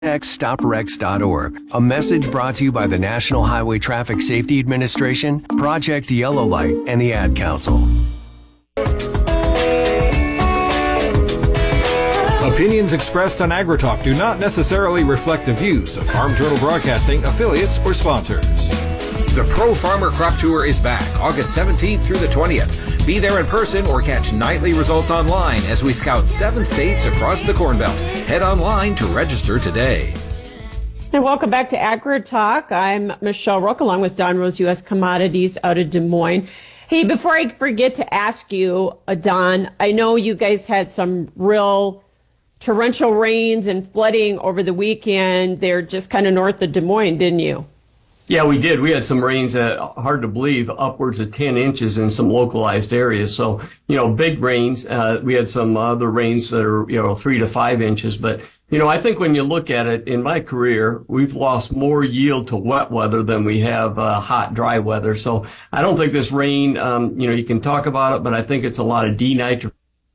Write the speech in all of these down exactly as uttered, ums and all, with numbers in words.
stop wrecks dot org. A message brought to you by the National Highway Traffic Safety Administration, Project Yellow Light, and the Ad Council. Opinions expressed on AgriTalk do not necessarily reflect the views of Farm Journal Broadcasting, affiliates, or sponsors. The Pro Farmer Crop Tour is back August seventeenth through the twentieth. Be there in person or catch nightly results online as we scout seven states across the Corn Belt. Head online to register today. And welcome back to AgriTalk. I'm Michelle Rook along with Don Rose, U S Commodities out of Des Moines. Hey, before I forget to ask you, uh, Don, I know you guys had some real torrential rains and flooding over the weekend. They're just kind of north of Des Moines, didn't you? Yeah, we did. We had some rains, uh, hard to believe, upwards of ten inches in some localized areas. So, you know, big rains. Uh, we had some other rains that are, you know, three to five inches. But, you know, I think when you look at it, in my career, we've lost more yield to wet weather than we have uh, hot, dry weather. So I don't think this rain, um, you know, you can talk about it, but I think it's a lot of denitration.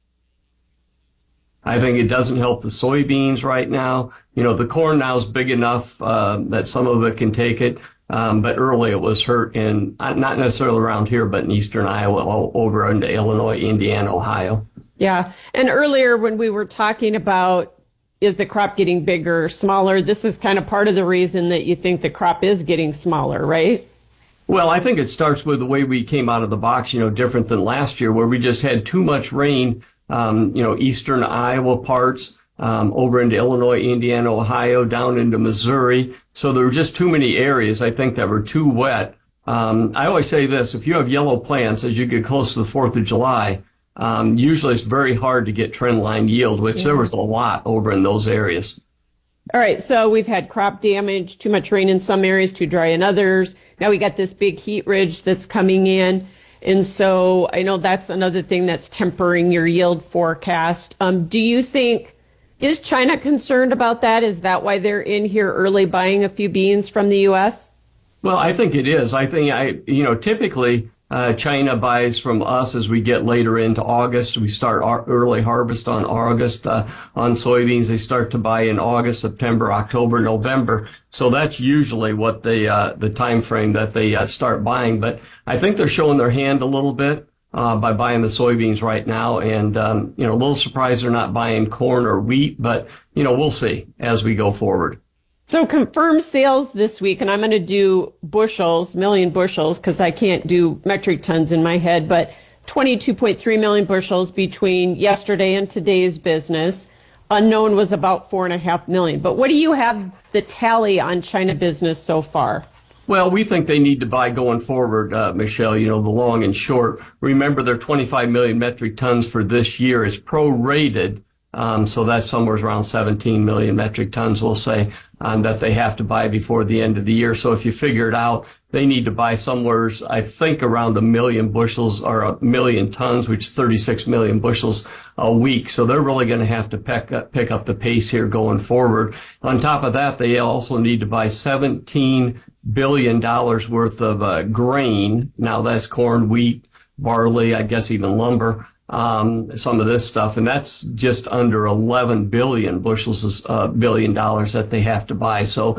I think it doesn't help the soybeans right now. You know, the corn now is big enough uh, that some of it can take it. Um, but early it was hurt in, not necessarily around here, but in eastern Iowa, over into Illinois, Indiana, Ohio. Yeah. And earlier when we were talking about, is the crop getting bigger or smaller, this is kind of part of the reason that you think the crop is getting smaller, right? Well, I think it starts with the way we came out of the box, you know, different than last year where we just had too much rain, um, you know, eastern Iowa parts. Um, over into Illinois, Indiana, Ohio, down into Missouri. So there were just too many areas, I think, that were too wet. Um, I always say this, if you have yellow plants as you get close to the fourth of July, um, usually it's very hard to get trend line yield, which yeah. there was a lot over in those areas. All right, so we've had crop damage, too much rain in some areas, too dry in others. Now we got this big heat ridge that's coming in. And so I know that's another thing that's tempering your yield forecast. Um, do you think, is China concerned about that? Is that why they're in here early buying a few beans from the U S? Well, I think it is. I think, I, you know, typically uh, China buys from us as we get later into August. We start our early harvest on August. Uh, on soybeans, they start to buy in August, September, October, November. So that's usually what they, uh, the time frame that they uh, start buying. But I think they're showing their hand a little bit. Uh, by buying the soybeans right now. And, um, you know, a little surprised they're not buying corn or wheat, but, you know, we'll see as we go forward. So confirmed sales this week, and I'm going to do bushels, million bushels, because I can't do metric tons in my head, but twenty-two point three million bushels between yesterday and today's business. Unknown was about four and a half million. But what do you have the tally on China business so far? Well, we think they need to buy going forward, uh, Michelle, you know, the long and short. Remember, their twenty-five million metric tons for this year is prorated. Um, so that's somewhere around seventeen million metric tons, we'll say, um, that they have to buy before the end of the year. So if you figure it out, they need to buy somewhere, I think, around a million bushels or a million tons, which is thirty-six million bushels a week. So they're really going to have to pick up, pick up the pace here going forward. On top of that, they also need to buy seventeen billion dollars worth of uh, grain. Now that's corn, wheat, barley, I guess even lumber, um, some of this stuff. And that's just under eleven billion bushels, uh, billion dollars that they have to buy. So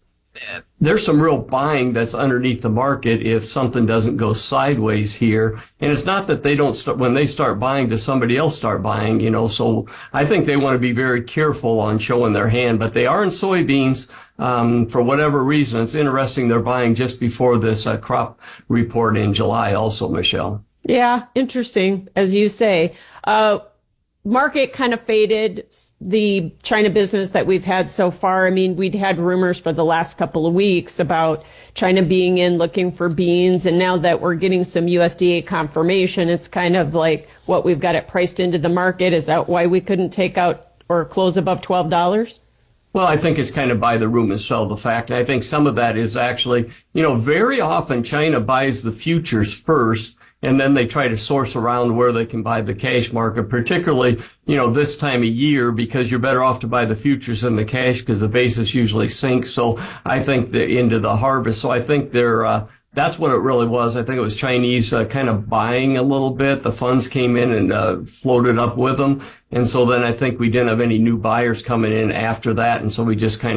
there's some real buying that's underneath the market if something doesn't go sideways here. And it's not that they don't start, when they start buying, does somebody else start buying, you know? So I think they want to be very careful on showing their hand, but they are in soybeans. Um, for whatever reason. It's interesting they're buying just before this uh, crop report in July also, Michelle. Yeah, interesting, as you say. Uh, market kind of faded the China business that we've had so far. I mean, we'd had rumors for the last couple of weeks about China being in looking for beans. And now that we're getting some U S D A confirmation, it's kind of like what we've got it priced into the market. Is that why we couldn't take out or close above twelve dollars? Well, I think it's kind of buy the rumor and sell the fact. And I think some of that is actually, you know, very often China buys the futures first, and then they try to source around where they can buy the cash market, particularly, you know, this time of year, because you're better off to buy the futures than the cash because the basis usually sinks. So I think they're into the harvest. So I think they're, uh, that's what it really was. I think it was Chinese uh, kind of buying a little bit. The funds came in and uh, floated up with them. And so then I think we didn't have any new buyers coming in after that. And so we just kind of